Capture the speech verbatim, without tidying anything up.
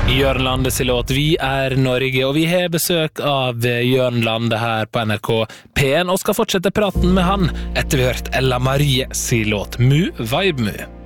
Jørn Lande sin låt Vi er Norge, og vi har besøk av Jørn Lande her på N R K P en og skal fortsette praten med han etter vi har hørt Ella Marie sin låt Mu Vibe Mu.